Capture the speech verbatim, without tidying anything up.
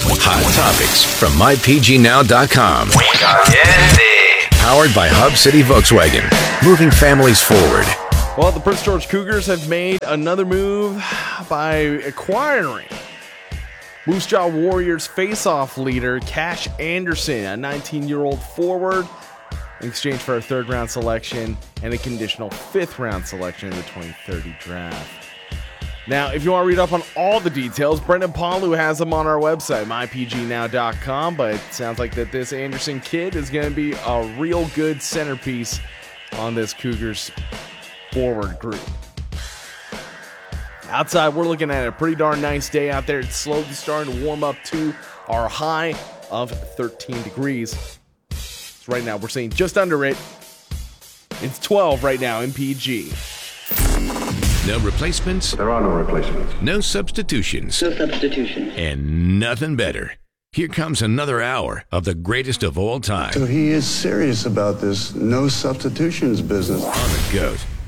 Hot topics from my p g now dot com. Powered by Hub City Volkswagen. Moving families forward. Well, the Prince George Cougars have made another move by acquiring Moose Jaw Warriors face-off leader Cash Anderson, a nineteen-year-old forward, in exchange for a third-round selection and a conditional fifth-round selection in the twenty thirty draft. Now, if you want to read up on all the details, Brendan Palu has them on our website, my p g now dot com, but it sounds like that this Anderson kid is going to be a real good centerpiece on this Cougars forward group. Outside, we're looking at a pretty darn nice day out there. It's slowly starting to warm up to our high of thirteen degrees. So right now, we're seeing just under it. It's twelve right now in P G. No replacements. There are no replacements. No substitutions. No substitutions. And nothing better. Here comes another hour of the greatest of all time. So he is serious about this no substitutions business. On the GOAT.